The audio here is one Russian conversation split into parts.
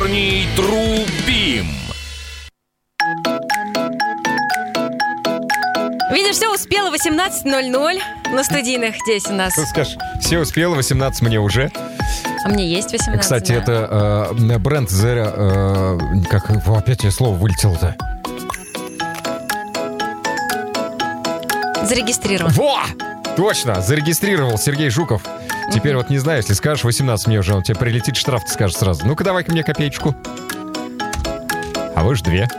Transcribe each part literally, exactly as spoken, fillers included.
вечерний Трупим. Видишь, все успело, восемнадцать ноль ноль на студийных здесь у нас. Ты скажешь, все успело, восемнадцать мне уже. А мне есть восемнадцать. Кстати, да. это э, бренд Zero... Э, как, опять я слово вылетело-то. Зарегистрирован. Во! Точно, зарегистрировал Сергей Жуков. Теперь вот не знаю, если скажешь восемнадцать мне уже, он тебе прилетит штраф, ты скажешь сразу. Ну-ка, давай-ка мне копеечку. А вы ж две.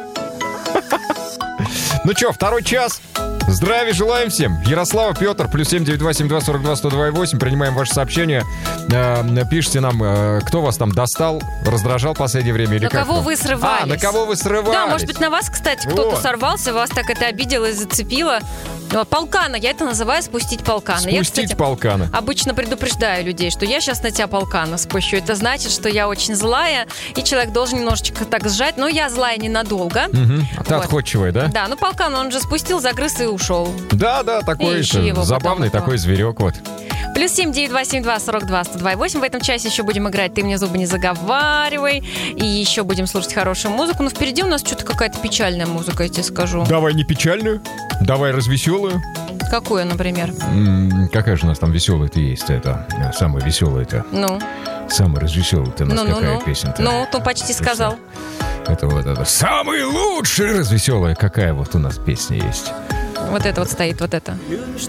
Ну что, второй час. Здравия желаем всем. Ярослава, Петр, плюс семь девять два семь два сорок два сто два восемь. Принимаем ваши сообщения. Э, пишите нам, э, кто вас там достал, раздражал в последнее время или на как? кого там? вы срывались? А, на кого вы срывались? Да, может быть, на вас, кстати, кто-то Вот. сорвался, вас так это обидело и зацепило. Полкана, я это называю спустить полкана. Спустить я, кстати, полкана. обычно предупреждаю людей, что я сейчас на тебя полкана спущу. Это значит, что я очень злая, и человек должен немножечко так сжать. Но я злая ненадолго. Угу. А ты Вот. отходчивая, да? Да, ну полкан он же спустил, загрыз и ушел. Да, да, такой ищи его забавный потом, такой зверек вот. Плюс семь девять два семь два сорок два сто два восемь. В этом часе еще будем играть «Ты мне зубы не заговаривай». И еще будем слушать хорошую музыку. Но впереди у нас что-то какая-то печальная музыка, я тебе скажу. Давай не печальную, давай развеселую. Какую, например? М-м, какая же у нас там веселая-то есть? Это самая веселая-то. Ну, Самая развеселая-то у нас ну, ну, какая ну. песня-то? Ну, то почти сказал. Это вот это. Самая лучшая развеселая какая вот у нас песня есть? Вот это вот стоит, вот это. Любишь